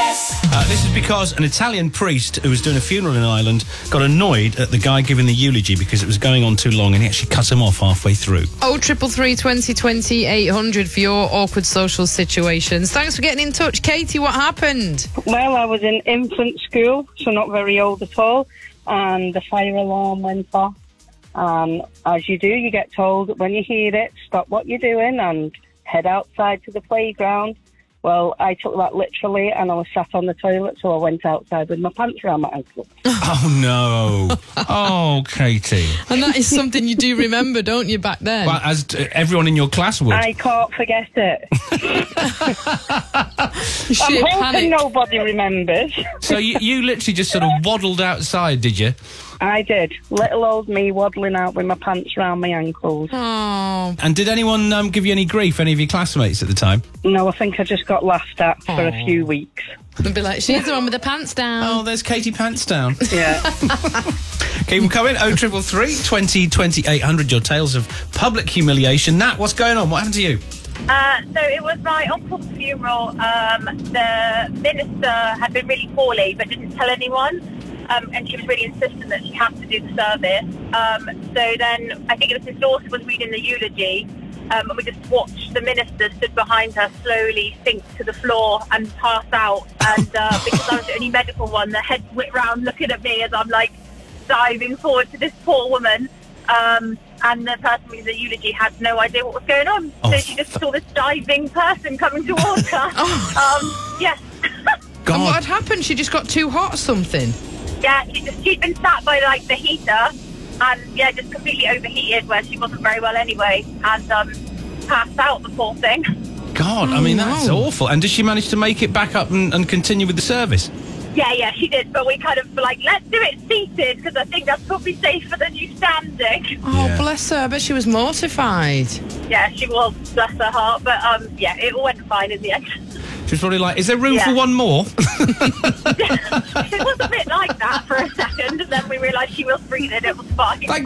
This is because an Italian priest who was doing a funeral in Ireland got annoyed at the guy giving the eulogy because it was going on too long, and he actually cut him off halfway through. 0333 2020 800 for your awkward social situations. Thanks for getting in touch. Katie, what happened? Well, I was in infant school, so not very old at all, and the fire alarm went off. As you do, you get told that when you hear it, stop what you're doing and head outside to the playground. Well, I took that literally, and I was sat on the toilet, so I went outside with my pants around my ankle. Oh, no. Oh, Katie. And that is something you do remember, don't you, back then? Well, as everyone in your class would. I can't forget it. Sheer I'm hoping panic. nobody remembers. So you literally just sort of waddled outside, did you? I did. Little old me waddling out with my pants round my ankles. Oh, And did anyone give you any grief, any of your classmates at the time? No, I think I just got laughed at for a few weeks. and be like, she's the one with the pants down. Oh, there's Katie Pantsdown. Yeah. Keep them coming. 0333 2020 800. Your tales of public humiliation. Nat, what's going on? What happened to you? So it was my uncle's funeral. The minister had been really poorly but didn't tell anyone. And she was really insistent that she had to do the service. So then I think it was his daughter was reading the eulogy, and we just watched the minister stood behind her slowly sink to the floor and pass out. And because I was the only medical one, the head went round looking at me as I'm like diving forward to this poor woman. And the person reading the eulogy had no idea what was going on. Oh, so she just saw this diving person coming towards her. Yes. God. And what had happened? She just got too hot or something? Yeah, she'd been sat by like the heater and just completely overheated where she wasn't very well anyway, and passed out, the poor thing. God, I mean, that's awful. And did she manage to make it back up and continue with the service? Yeah, she did, but we kind of were like, let's do it seated because I think that's probably safer than you standing. Oh, Yeah. bless her. I bet she was mortified. Yeah, she was, bless her heart, but it all went fine in the end. She was probably like, is there room Yeah. for one more? It was a bit like that for a second, and then we realised she was breathing, it was fine. Thank